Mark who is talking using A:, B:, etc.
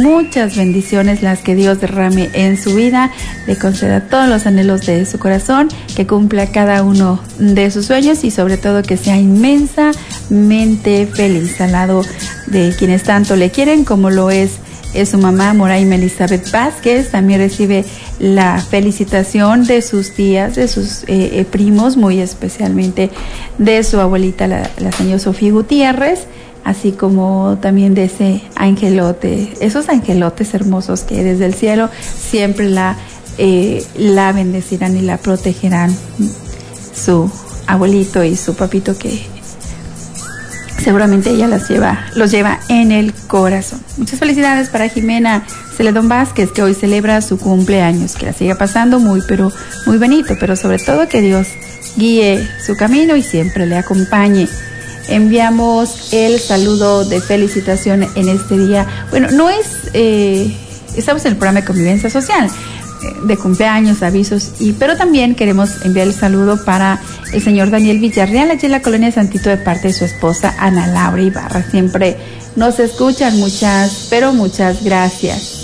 A: muchas bendiciones las que Dios derrame en su vida, le conceda todos los anhelos de su corazón, que cumpla cada uno de sus sueños y sobre todo que sea inmensamente feliz al lado de quienes tanto le quieren, como lo es su mamá Moraima Elizabeth Vázquez. También recibe la felicitación de sus tías, de sus primos, muy especialmente de su abuelita, la señora Sofía Gutiérrez, así como también de ese angelote, esos angelotes hermosos que desde el cielo siempre la bendecirán y la protegerán, su abuelito y su papito, que seguramente ella los lleva en el corazón. Muchas felicidades para Jimena Celedón Vázquez, que hoy celebra su cumpleaños, que la siga pasando muy bonito, pero sobre todo que Dios guíe su camino y siempre le acompañe. Enviamos el saludo de felicitación en este día. Bueno, no es, estamos en el programa de convivencia social, de cumpleaños, avisos, pero también queremos enviar el saludo para el señor Daniel Villarreal, allí en la colonia Santito, de parte de su esposa Ana Laura Ibarra. Siempre nos escuchan, muchas gracias.